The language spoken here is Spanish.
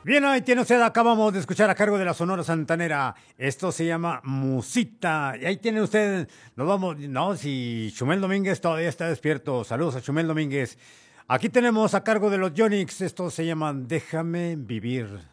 Bien, ahí tiene usted, acabamos de escuchar a cargo de la Sonora Santanera. Esto se llama Musita. Y ahí tiene usted, nos vamos, no, si Chumel Domínguez todavía está despierto. Saludos a Chumel Domínguez. Aquí tenemos a cargo de los Yonix, esto se llama Déjame vivir.